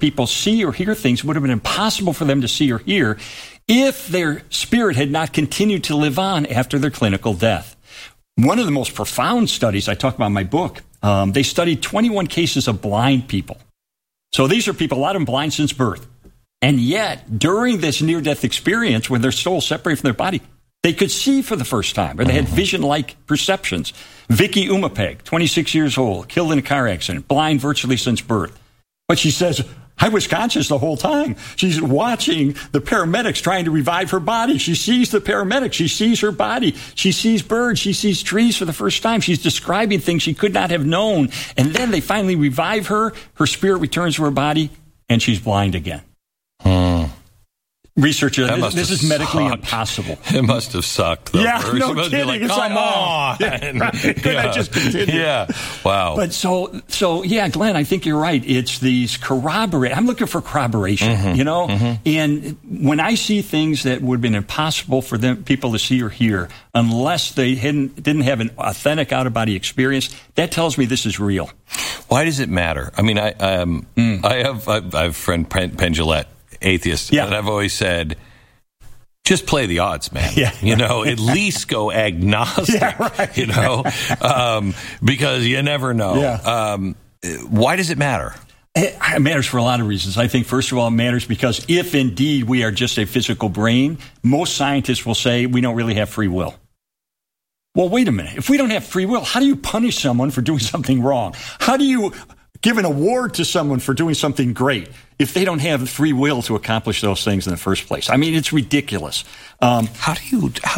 people see or hear things would have been impossible for them to see or hear if their spirit had not continued to live on after their clinical death. One of the most profound studies I talk about in my book, they studied 21 cases of blind people. So these are people, a lot of them blind since birth. And yet, during this near-death experience, when their soul separated from their body, they could see for the first time, or they had vision-like perceptions. Vicky Umapeg, 26 years old, killed in a car accident, blind virtually since birth. But she says, I was conscious the whole time. She's watching the paramedics trying to revive her body. She sees the paramedics. She sees her body. She sees birds. She sees trees for the first time. She's describing things she could not have known. And then they finally revive her. Her spirit returns to her body, and she's blind again. Researcher, this is medically impossible. It must have sucked, though. Yeah, no kidding. Be like, come on. Yeah, right. Could I just continue? Yeah, wow. But so, Glenn, I think you're right. It's these corroborate. I'm looking for corroboration, you know? And when I see things that would have been impossible for people to see or hear, unless they didn't have an authentic out-of-body experience, that tells me this is real. Why does it matter? I mean, I have a friend, Penn Jillette, atheist, and I've always said, just play the odds, man. Yeah, you know, at least go agnostic. Yeah, right. You know, because you never know. Yeah. Why does it matter? It matters for a lot of reasons. I think, first of all, it matters because if indeed we are just a physical brain, most scientists will say we don't really have free will. Well, wait a minute. If we don't have free will, how do you punish someone for doing something wrong? How do you give an award to someone for doing something great if they don't have free will to accomplish those things in the first place? I mean, it's ridiculous. How do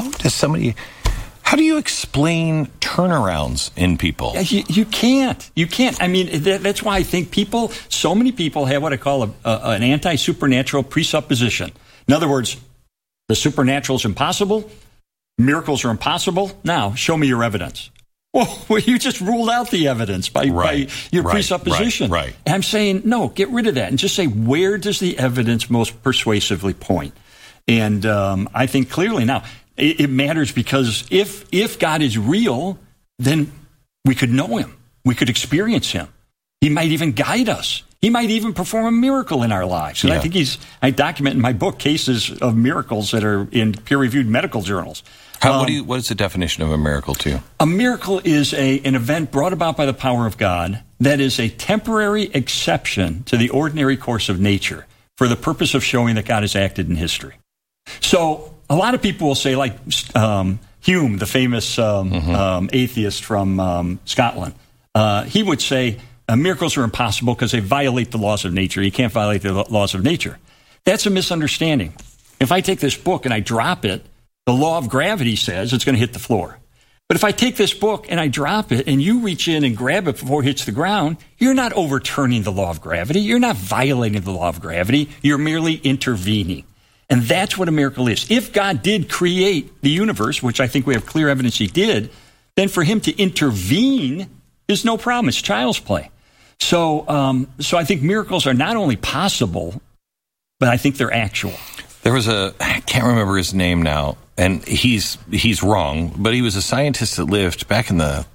you explain turnarounds in people? You can't. You can't. I mean, that's why I think so many people have what I call an anti-supernatural presupposition. In other words, the supernatural is impossible. Miracles are impossible. Now, show me your evidence. Well, you just ruled out the evidence by your presupposition. Right. And I'm saying, no, get rid of that and just say, where does the evidence most persuasively point? And I think clearly now, it matters because if God is real, then we could know him. We could experience him. He might even guide us. He might even perform a miracle in our lives. And I document in my book cases of miracles that are in peer-reviewed medical journals. What is the definition of a miracle to you? A miracle is an event brought about by the power of God that is a temporary exception to the ordinary course of nature for the purpose of showing that God has acted in history. So a lot of people will say, like Hume, the famous atheist from Scotland, he would say miracles are impossible because they violate the laws of nature. You can't violate the laws of nature. That's a misunderstanding. If I take this book and I drop it, the law of gravity says it's going to hit the floor. But if I take this book and I drop it and you reach in and grab it before it hits the ground, you're not overturning the law of gravity. You're not violating the law of gravity. You're merely intervening. And that's what a miracle is. If God did create the universe, which I think we have clear evidence he did, then for him to intervene is no problem. It's child's play. So I think miracles are not only possible, but I think they're actual. There was I can't remember his name now, and he's wrong, but he was a scientist that lived back in the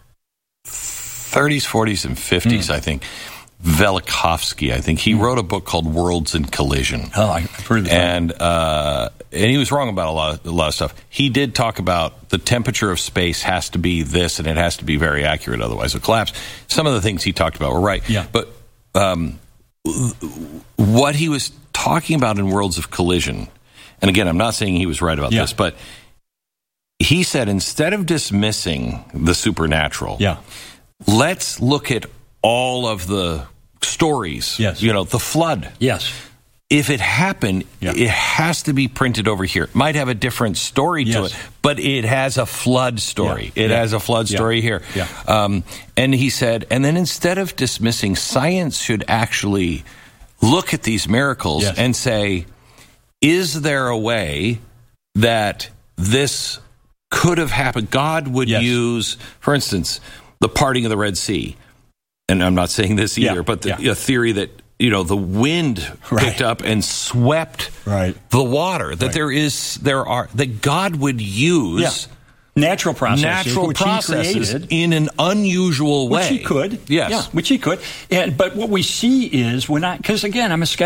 30s, 40s, and 50s, I think. Velikovsky, I think. He wrote a book called Worlds in Collision. Oh, I've heard of that. And he was wrong about a lot of stuff. He did talk about the temperature of space has to be this, and it has to be very accurate, otherwise it'll collapse. Some of the things he talked about were right. Yeah. But what he was talking about in Worlds of Collision, and again, I'm not saying he was right about this, but he said instead of dismissing the supernatural, let's look at all of the stories. Yes. You know, the flood. Yes. If it happened, it has to be printed over here. It might have a different story to it, but it has a flood story. It has a flood story here. Yeah. And he said, and then instead of dismissing, science should actually look at these miracles and say, is there a way that this could have happened? God would use, for instance, the parting of the Red Sea. And I'm not saying this either, but the theory that, you know, the wind picked up and swept the water, that that God would use natural processes in an unusual way. Which he could. Yes. Yeah, which he could. But what we see is, because again, I'm a skeptic.